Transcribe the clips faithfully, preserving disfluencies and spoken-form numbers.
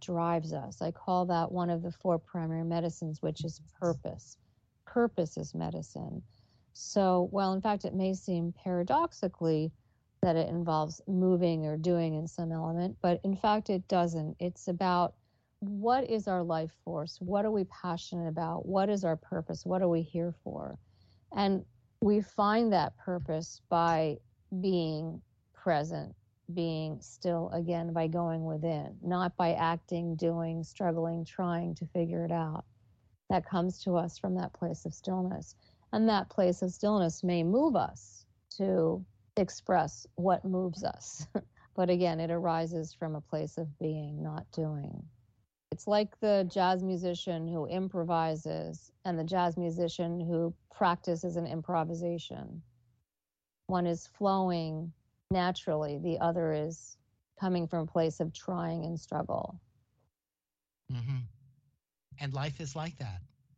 drives us. I call that one of the four primary medicines, which is purpose. Purpose is medicine. So, well, in fact, it may seem paradoxically that it involves moving or doing in some element, but in fact, it doesn't. It's about what is our life force? What are we passionate about? What is our purpose? What are we here for? And we find that purpose by being present, being still, again, by going within, not by acting, doing, struggling, trying to figure it out. That comes to us from that place of stillness. And that place of stillness may move us to express what moves us. But again, it arises from a place of being, not doing. It's like the jazz musician who improvises and the jazz musician who practices an improvisation. One is flowing naturally, the other is coming from a place of trying and struggle. Mm-hmm. And life is like that.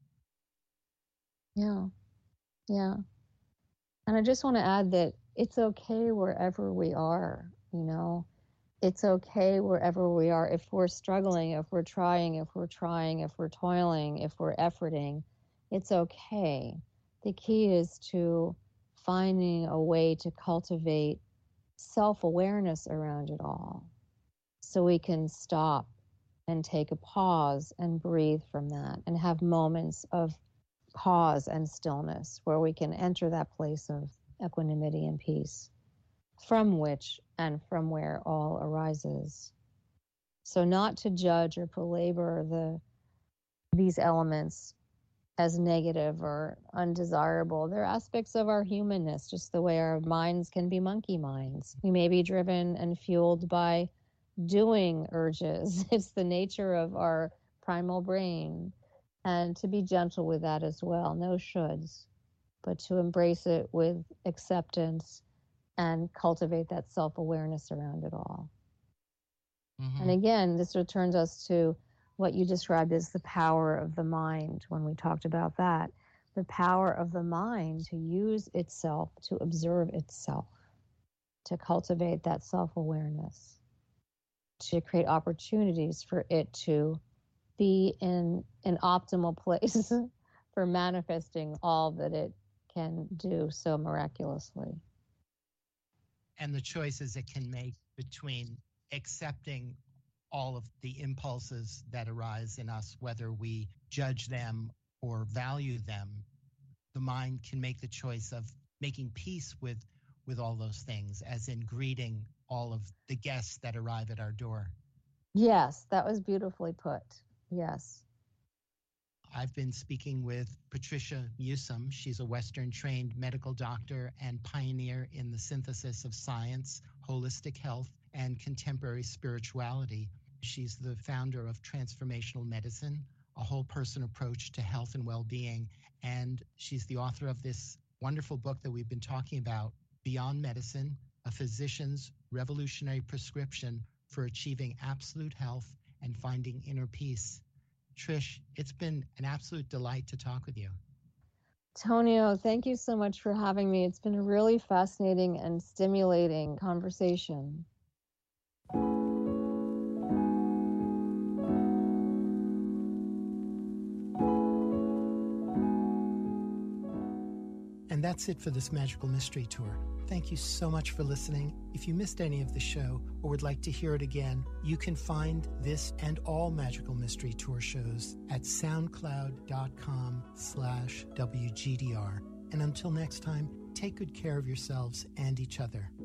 Yeah, yeah. And I just want to add that it's okay wherever we are, you know. It's okay wherever we are. If we're struggling, if we're trying, if we're trying, if we're toiling, if we're efforting, it's okay. The key is to finding a way to cultivate self-awareness around it all so we can stop and take a pause and breathe from that and have moments of pause and stillness where we can enter that place of equanimity and peace, from which and from where all arises. So not to judge or belabor the these elements as negative or undesirable. They're aspects of our humanness, just the way our minds can be monkey minds. We may be driven and fueled by doing urges. It's the nature of our primal brain. And to be gentle with that as well, no shoulds, but to embrace it with acceptance and cultivate that self-awareness around it all. Mm-hmm. And again, this returns us to what you described as the power of the mind when we talked about that. The power of the mind to use itself, to observe itself, to cultivate that self-awareness, to create opportunities for it to be in an optimal place for manifesting all that it can do so miraculously. And the choices it can make between accepting all of the impulses that arise in us, whether we judge them or value them, the mind can make the choice of making peace with, with all those things, as in greeting all of the guests that arrive at our door. Yes, that was beautifully put. Yes. I've been speaking with Patricia Newsome. She's a Western-trained medical doctor and pioneer in the synthesis of science, holistic health, and contemporary spirituality. She's the founder of Transformational Medicine, a whole person approach to health and well-being, and she's the author of this wonderful book that we've been talking about, Beyond Medicine, a physician's revolutionary prescription for achieving absolute health and finding inner peace. Trish, it's been an absolute delight to talk with you. Tonio, thank you so much for having me. It's been a really fascinating and stimulating conversation. And that's it for this Magical Mystery Tour. Thank you so much for listening. If you missed any of the show or would like to hear it again, you can find this and all Magical Mystery Tour shows at soundcloud.com slash WGDR. And until next time, take good care of yourselves and each other.